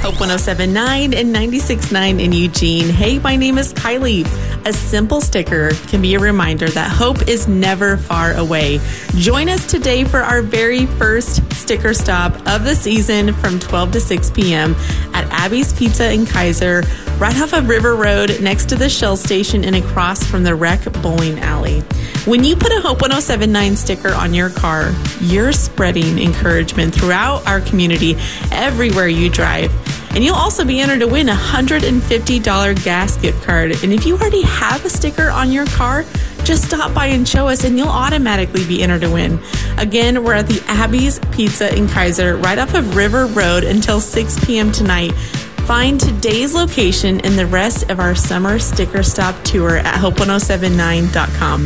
Hope 1079 and 96.9 in Eugene. Hey, my name is Kylie. A simple sticker can be a reminder that hope is never far away. Join us today for our very first sticker stop of the season from 12 to 6 p.m. at Abby's Pizza in Kaiser, right off of River Road next to the Shell station and across from the Rec Bowling Alley. When you put a Hope 1079 sticker on your car, you're spreading encouragement throughout our community everywhere you drive. And you'll also be entered to win a $150 gas gift card. And if you already have a sticker on your car, just stop by and show us and you'll automatically be entered to win. Again, we're at the Abby's Pizza in Kaiser, right off of River Road until 6 p.m. tonight. Find today's location and the rest of our summer sticker stop tour at hope1079.com.